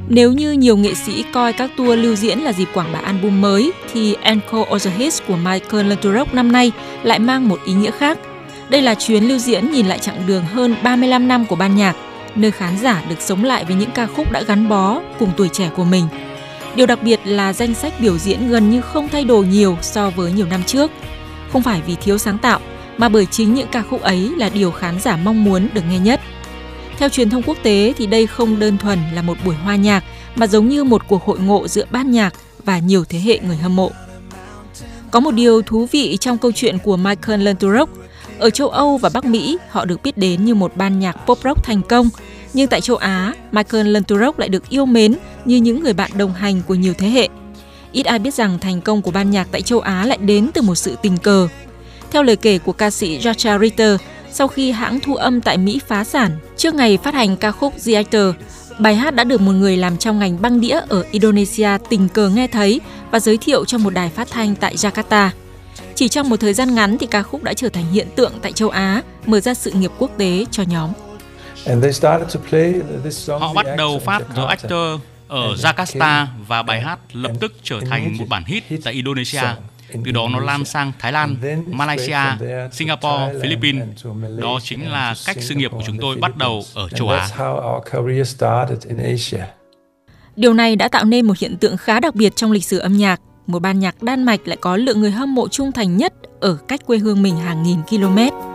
Nếu như nhiều nghệ sĩ coi các tour lưu diễn là dịp quảng bá album mới, thì Encore of the Hits của Michael Landau năm nay lại mang một ý nghĩa khác. Đây là chuyến lưu diễn nhìn lại chặng đường hơn 35 năm của ban nhạc, nơi khán giả được sống lại với những ca khúc đã gắn bó cùng tuổi trẻ của mình. Điều đặc biệt là danh sách biểu diễn gần như không thay đổi nhiều so với nhiều năm trước. Không phải vì thiếu sáng tạo, mà bởi chính những ca khúc ấy là điều khán giả mong muốn được nghe nhất. Theo truyền thông quốc tế thì đây không đơn thuần là một buổi hòa nhạc, mà giống như một cuộc hội ngộ giữa ban nhạc và nhiều thế hệ người hâm mộ. Có một điều thú vị trong câu chuyện của Michael Landau. Ở châu Âu và Bắc Mỹ, họ được biết đến như một ban nhạc pop rock thành công. Nhưng tại châu Á, Michael Landau lại được yêu mến như những người bạn đồng hành của nhiều thế hệ. Ít ai biết rằng thành công của ban nhạc tại châu Á lại đến từ một sự tình cờ. Theo lời kể của ca sĩ Jacha Ritter, sau khi hãng thu âm tại Mỹ phá sản trước ngày phát hành ca khúc The Actor, bài hát đã được một người làm trong ngành băng đĩa ở Indonesia tình cờ nghe thấy và giới thiệu cho một đài phát thanh tại Jakarta. Chỉ trong một thời gian ngắn thì ca khúc đã trở thành hiện tượng tại châu Á, mở ra sự nghiệp quốc tế cho nhóm. Họ bắt đầu phát The Actor ở Jakarta và bài hát lập tức trở thành một bản hit tại Indonesia. Từ đó nó lan sang Thái Lan, Malaysia, Singapore, Philippines. Đó chính là cách sự nghiệp của chúng tôi bắt đầu ở châu Á. Điều này đã tạo nên một hiện tượng khá đặc biệt trong lịch sử âm nhạc. Một ban nhạc Đan Mạch lại có lượng người hâm mộ trung thành nhất ở cách quê hương mình hàng nghìn km.